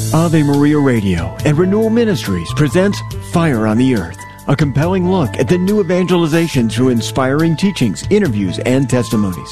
Ave Maria Radio and Renewal Ministries presents Fire on the Earth, a compelling look at the new evangelization through inspiring teachings, interviews, and testimonies.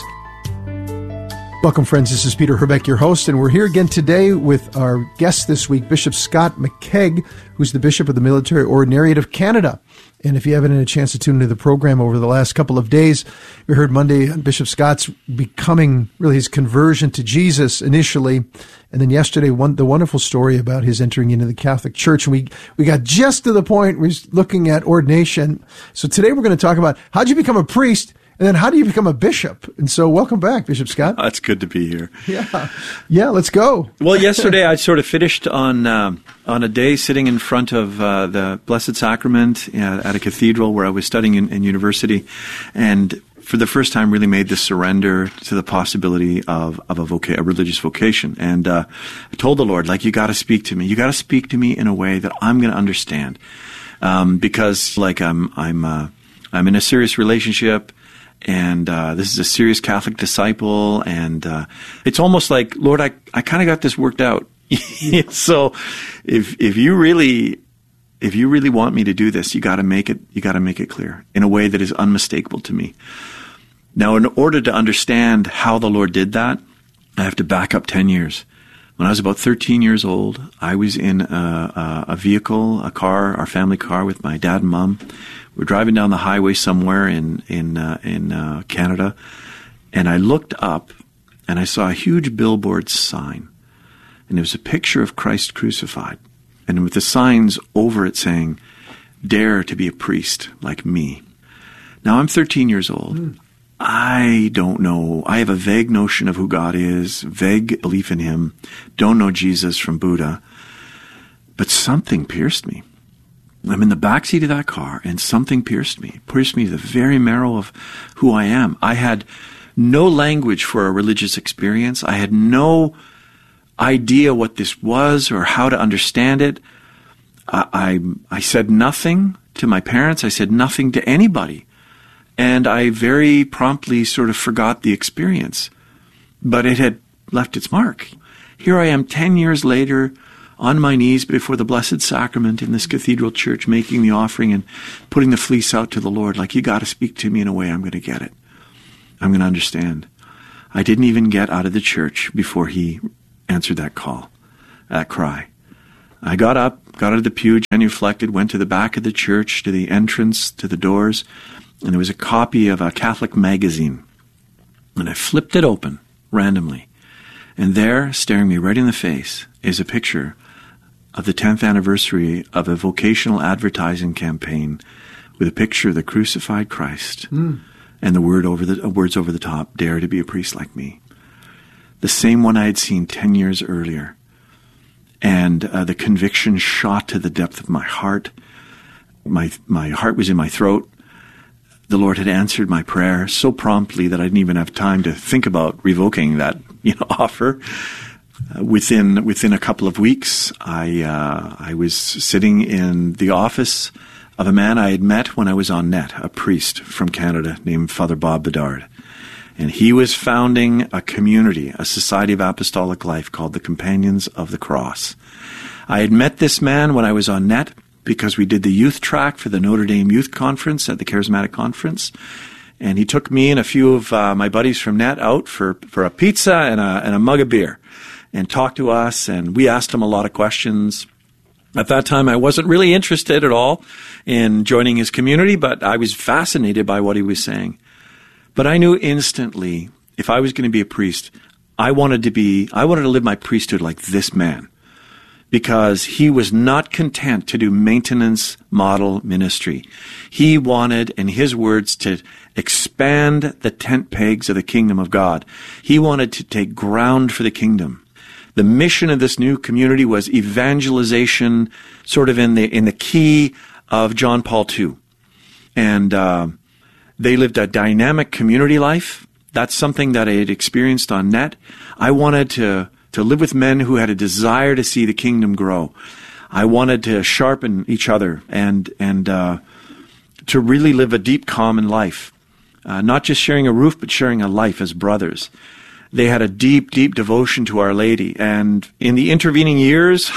Welcome, friends. This is Peter Herbeck, your host, and we're here again today with our guest this week, Bishop Scott McKeag, who's the Bishop of the Military Ordinariate of Canada. And if you haven't had a chance to tune into the program over the last couple of days, we heard Monday Bishop Scott's becoming, really his conversion to Jesus initially, and then yesterday the wonderful story about his entering into the Catholic Church. And we got just to the point we're looking at ordination. So today we're going to talk about how'd you become a priest, and then how do you become a bishop? And so welcome back, Bishop Scott. It's good to be here. Yeah, let's go. Well, yesterday I sort of finished on a day sitting in front of the Blessed Sacrament at a cathedral where I was studying in university, and for the first time really made the surrender to the possibility of a religious vocation. And I told the Lord, you got to speak to me. You got to speak to me in a way that I'm going to understand, because I'm in a serious relationship. And this is a serious Catholic disciple, and it's almost like, Lord, I kind of got this worked out. So, if you really want me to do this, you got to make it clear in a way that is unmistakable to me. Now, in order to understand how the Lord did that, I have to back up 10 years. When I was about 13 years old, I was in a vehicle, a car, our family car, with my dad and mom. We're driving down the highway somewhere in Canada, and I looked up and I saw a huge billboard sign, and it was a picture of Christ crucified, and with the signs over it saying, "Dare to be a priest like me." Now I'm 13 years old. I don't know. I have a vague notion of who God is, vague belief in Him, don't know Jesus from Buddha, but something pierced me. I'm in the backseat of that car, and something pierced me to the very marrow of who I am. I had no language for a religious experience. I had no idea what this was or how to understand it. I said nothing to my parents. I said nothing to anybody. And I very promptly sort of forgot the experience. But it had left its mark. Here I am 10 years later, on my knees before the Blessed Sacrament in this cathedral church, making the offering and putting the fleece out to the Lord, you got to speak to me in a way I'm going to get it. I'm going to understand. I didn't even get out of the church before He answered that call, that cry. I got up, got out of the pew, genuflected, went to the back of the church, to the entrance, to the doors, and there was a copy of a Catholic magazine. And I flipped it open randomly. And there, staring me right in the face, is a picture of the 10th anniversary of a vocational advertising campaign with a picture of the crucified Christ and the words over the top, "Dare to be a priest like me." The same one I had seen 10 years earlier. And the conviction shot to the depth of my heart. My heart was in my throat. The Lord had answered my prayer so promptly that I didn't even have time to think about revoking that offer. Within a couple of weeks, I was sitting in the office of a man I had met when I was on net, a priest from Canada named Father Bob Bedard. And he was founding a community, a society of apostolic life called the Companions of the Cross. I had met this man when I was on net because we did the youth track for the Notre Dame Youth Conference at the Charismatic Conference. And he took me and a few of my buddies from net out for a pizza and a mug of beer and talked to us, and we asked him a lot of questions. At that time, I wasn't really interested at all in joining his community, but I was fascinated by what he was saying. But I knew instantly, if I was going to be a priest, I wanted to live my priesthood like this man, because he was not content to do maintenance model ministry. He wanted, in his words, to expand the tent pegs of the kingdom of God. He wanted to take ground for the kingdom. The mission of this new community was evangelization, sort of in the key of John Paul II. And they lived a dynamic community life. That's something that I had experienced on net. I wanted to live with men who had a desire to see the kingdom grow. I wanted to sharpen each other and to really live a deep common life. Not just sharing a roof, but sharing a life as brothers. They had a deep, deep devotion to Our Lady. And in the intervening years,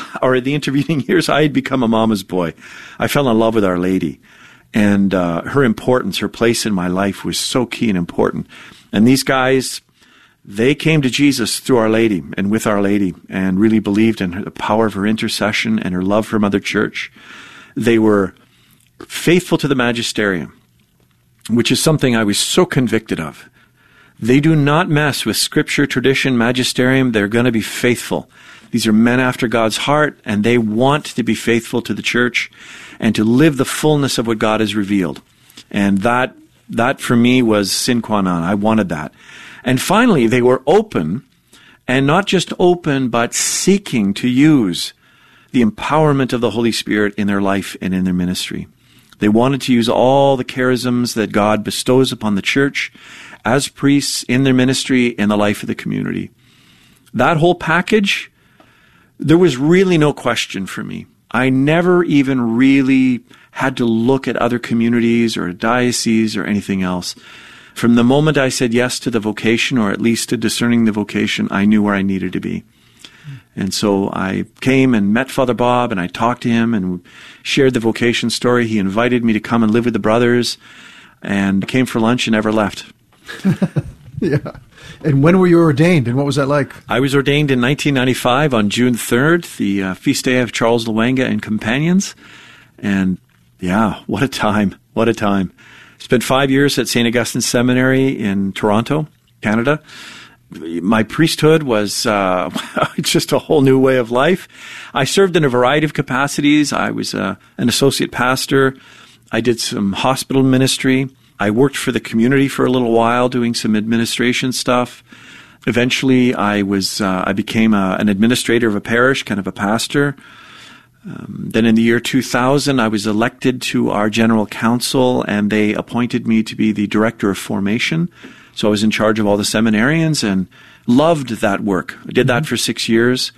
I had become a mama's boy. I fell in love with Our Lady. And her importance, her place in my life was so key and important. And these guys, they came to Jesus through Our Lady and with Our Lady and really believed in the power of her intercession and her love for Mother Church. They were faithful to the magisterium, which is something I was so convicted of. They do not mess with scripture, tradition, magisterium. They're going to be faithful. These are men after God's heart, and they want to be faithful to the church and to live the fullness of what God has revealed. And that for me was sine qua non. I wanted that. And finally, they were open, and not just open, but seeking to use the empowerment of the Holy Spirit in their life and in their ministry. They wanted to use all the charisms that God bestows upon the church as priests in their ministry in the life of the community. That whole package, there was really no question for me. I never even really had to look at other communities or a diocese or anything else. From the moment I said yes to the vocation, or at least to discerning the vocation, I knew where I needed to be. And so I came and met Father Bob, and I talked to him and shared the vocation story. He invited me to come and live with the brothers, and came for lunch and never left. Yeah. And when were you ordained, and what was that like? I was ordained in 1995 on June 3rd, the feast day of Charles Lwanga and companions. And yeah, what a time. What a time. Spent 5 years at St. Augustine Seminary in Toronto, Canada. My priesthood was just a whole new way of life. I served in a variety of capacities. I was an associate pastor. I did some hospital ministry. I worked for the community for a little while, doing some administration stuff. Eventually, I became an administrator of a parish, kind of a pastor. Then in the year 2000, I was elected to our general council, and they appointed me to be the director of formation. So I was in charge of all the seminarians and loved that work. I did that for 6 years.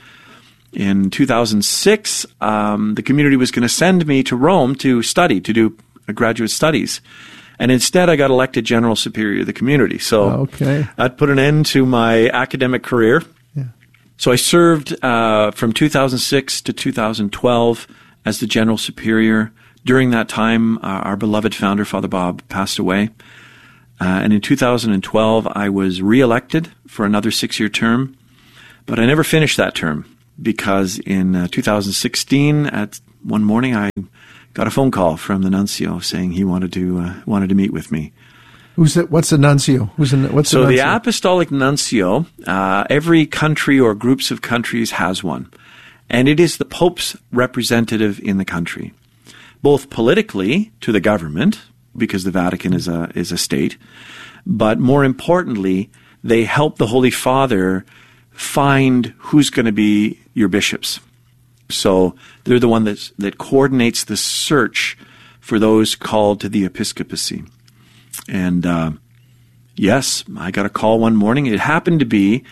In 2006, the community was going to send me to Rome to study, to do graduate studies. And instead, I got elected General Superior of the community. So that put an end to my academic career. Yeah. So I served from 2006 to 2012 as the General Superior. During that time, our beloved founder, Father Bob, passed away. And in 2012, I was reelected for another 6-year term. But I never finished that term because in 2016, at one morning, I got a phone call from the nuncio saying he wanted to meet with me. Who's that? What's the nuncio? What's the nuncio? The apostolic nuncio, every country or groups of countries has one, and it is the Pope's representative in the country, both politically to the government, because the Vatican is a state, but more importantly, they help the Holy Father find who's going to be your bishops. So they're the one that coordinates the search for those called to the episcopacy. And yes, I got a call one morning. It happened to be,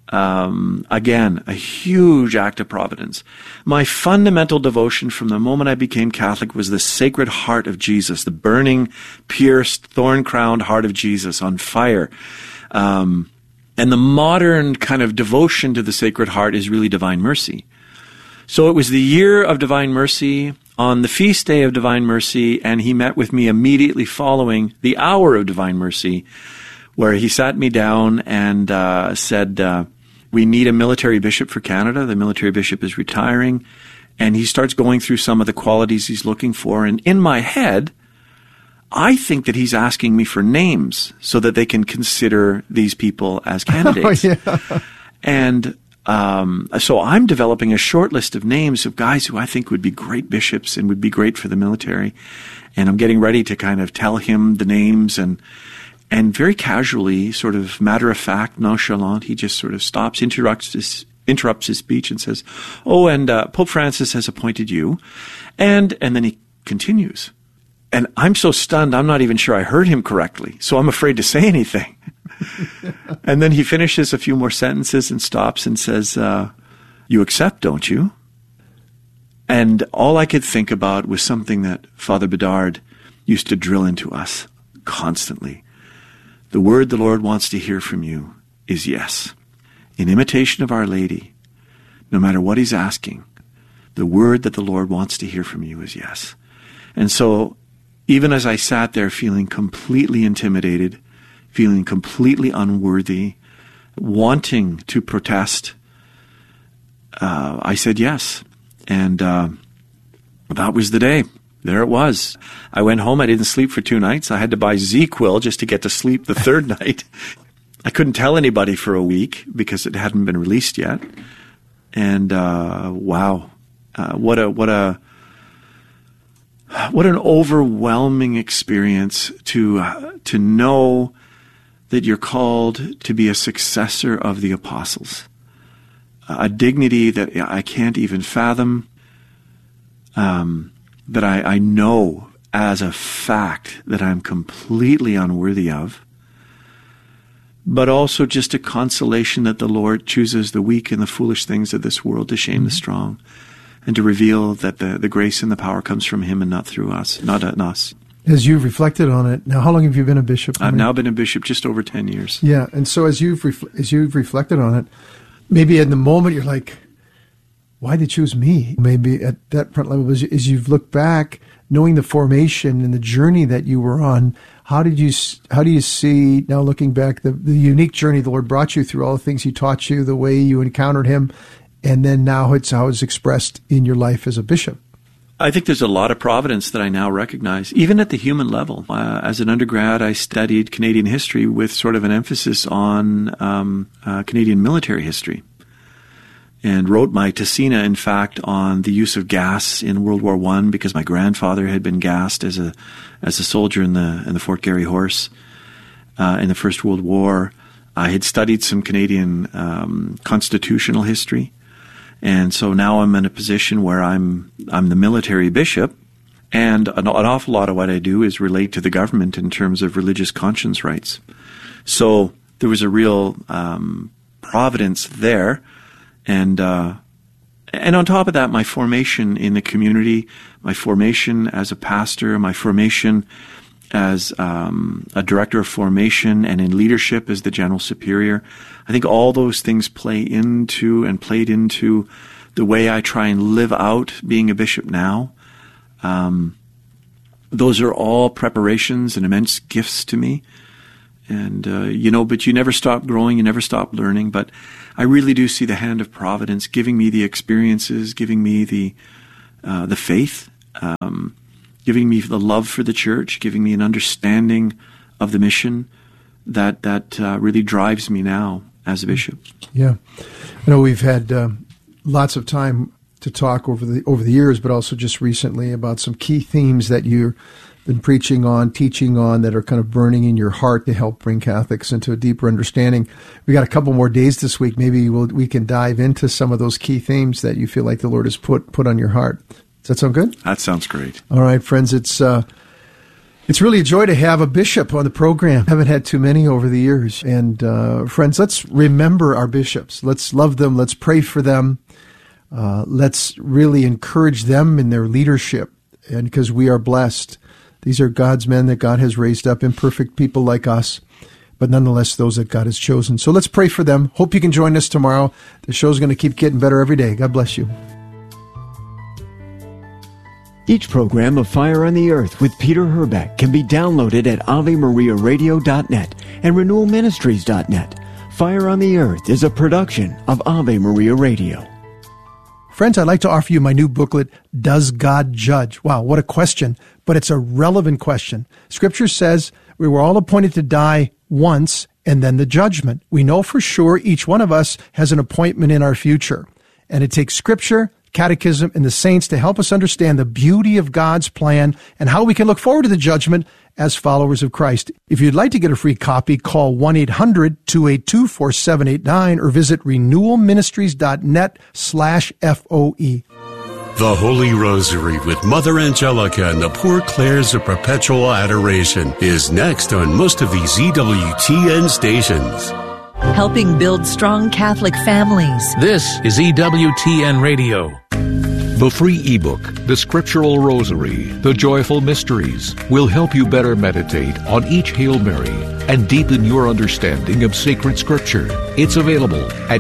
again, a huge act of providence. My fundamental devotion from the moment I became Catholic was the Sacred Heart of Jesus, the burning, pierced, thorn-crowned heart of Jesus on fire. And the modern kind of devotion to the Sacred Heart is really Divine Mercy. So it was the year of Divine Mercy, on the feast day of Divine Mercy, and he met with me immediately following the hour of Divine Mercy, where he sat me down and said, we need a military bishop for Canada. The military bishop is retiring. And he starts going through some of the qualities he's looking for. And in my head, I think that he's asking me for names so that they can consider these people as candidates. Oh, yeah. And so I'm developing a short list of names of guys who I think would be great bishops and would be great for the military. And I'm getting ready to kind of tell him the names, and very casually, sort of matter of fact, nonchalant, he just sort of stops, interrupts his speech and says, "Oh, and Pope Francis has appointed you." And then he continues. And I'm so stunned, I'm not even sure I heard him correctly. So I'm afraid to say anything. And then he finishes a few more sentences and stops and says, "You accept, don't you?" And all I could think about was something that Father Bedard used to drill into us constantly. The word the Lord wants to hear from you is yes. in imitation of Our Lady, no matter what he's asking, the word that the Lord wants to hear from you is yes. And so, even as I sat there feeling completely intimidated, feeling completely unworthy, wanting to protest, I said yes. And that was the day. There it was. I went home. I didn't sleep for 2 nights. I had to buy ZQuil just to get to sleep the third night. I couldn't tell anybody for a week because it hadn't been released yet. And wow, what an overwhelming experience to know that you're called to be a successor of the apostles, a dignity that I can't even fathom, that I know as a fact that I'm completely unworthy of, but also just a consolation that the Lord chooses the weak and the foolish things of this world to shame the strong, and to reveal that the grace and the power comes from him and not through us, not in us. As you've reflected on it, now how long have you been a bishop? I've now been a bishop just over 10 years. Yeah, and so as you've reflected on it, maybe in the moment you're like, why did they choose me? Maybe at that front level, as you've looked back, knowing the formation and the journey that you were on, how do you see, now looking back, the unique journey the Lord brought you through, all the things he taught you, the way you encountered him, and then now it's how it's expressed in your life as a bishop? I think there's a lot of providence that I now recognize, even at the human level. As an undergrad, I studied Canadian history with sort of an emphasis on Canadian military history, and wrote my Tessina, in fact, on the use of gas in World War I, because my grandfather had been gassed as a soldier in the Fort Garry Horse in the First World War. I had studied some Canadian constitutional history. And so now I'm in a position where I'm the military bishop, and an awful lot of what I do is relate to the government in terms of religious conscience rights. So there was a real providence there, and on top of that, my formation in the community, my formation as a pastor, my formation as a director of formation and in leadership as the general superior. I think all those things played into the way I try and live out being a bishop now. Those are all preparations and immense gifts to me. And, but you never stop growing, you never stop learning. But I really do see the hand of providence giving me the experiences, giving me the faith, giving me the love for the church, giving me an understanding of the mission that really drives me now as a bishop. Yeah. I know we've had lots of time to talk over the years, but also just recently about some key themes that you've been preaching on, teaching on, that are kind of burning in your heart to help bring Catholics into a deeper understanding. We got a couple more days this week. Maybe we can dive into some of those key themes that you feel like the Lord has put on your heart. Does that sound good? That sounds great. All right, friends, it's really a joy to have a bishop on the program. I haven't had too many over the years. And friends, let's remember our bishops. Let's love them. Let's pray for them. Let's really encourage them in their leadership. And because we are blessed, these are God's men that God has raised up, imperfect people like us, but nonetheless those that God has chosen. So let's pray for them. Hope you can join us tomorrow. The show's going to keep getting better every day. God bless you. Each program of Fire on the Earth with Peter Herbeck can be downloaded at AveMariaRadio.net and RenewalMinistries.net. Fire on the Earth is a production of Ave Maria Radio. Friends, I'd like to offer you my new booklet, Does God Judge? Wow, what a question, but it's a relevant question. Scripture says we were all appointed to die once and then the judgment. We know for sure each one of us has an appointment in our future. And it takes Scripture, Catechism, and the saints to help us understand the beauty of God's plan and how we can look forward to the judgment as followers of Christ. If you'd like to get a free copy, call 1-800-282-4789 or visit renewalministries.net/FOE. The Holy Rosary with Mother Angelica and the Poor Clares of Perpetual Adoration is next on most of these EWTN stations. Helping build strong Catholic families. This is EWTN Radio. The free ebook, The Scriptural Rosary, The Joyful Mysteries, will help you better meditate on each Hail Mary and deepen your understanding of sacred Scripture. It's available at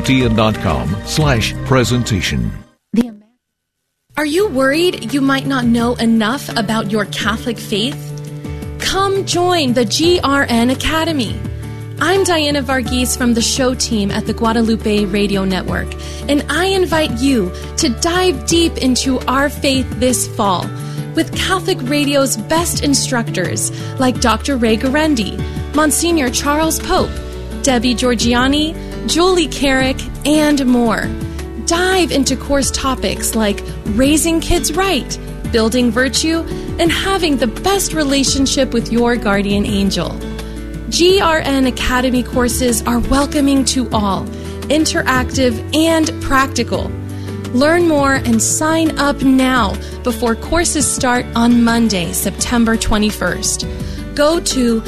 EWTN.com/presentation. Are you worried you might not know enough about your Catholic faith? Come join the GRN Academy. I'm Diana Varghese from the show team at the Guadalupe Radio Network, and I invite you to dive deep into our faith this fall with Catholic Radio's best instructors like Dr. Ray Guarendi, Monsignor Charles Pope, Debbie Georgiani, Julie Carrick, and more. Dive into course topics like raising kids right, building virtue, and having the best relationship with your guardian angel. GRN Academy courses are welcoming to all, interactive and practical. Learn more and sign up now before courses start on Monday, September 21st. Go to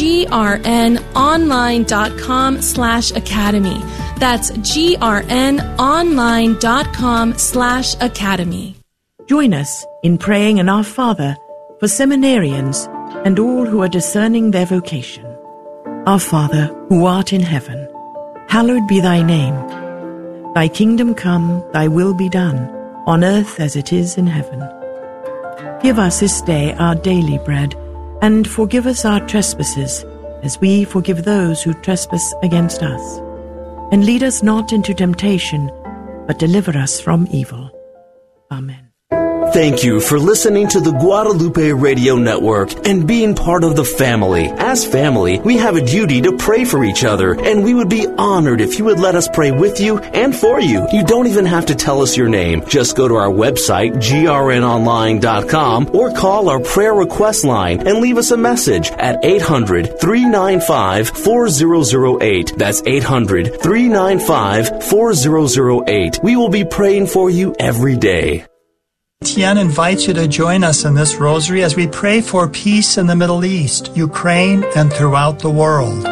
grnonline.com/academy. That's grnonline.com/academy. Join us in praying an Our Father for seminarians and all who are discerning their vocation. Our Father, who art in heaven, hallowed be thy name. Thy kingdom come, thy will be done, on earth as it is in heaven. Give us this day our daily bread, and forgive us our trespasses, as we forgive those who trespass against us. And lead us not into temptation, but deliver us from evil. Amen. Thank you for listening to the Guadalupe Radio Network and being part of the family. As family, we have a duty to pray for each other, and we would be honored if you would let us pray with you and for you. You don't even have to tell us your name. Just go to our website, grnonline.com, or call our prayer request line and leave us a message at 800-395-4008. That's 800-395-4008. We will be praying for you every day. Tien invites you to join us in this rosary as we pray for peace in the Middle East, Ukraine, and throughout the world.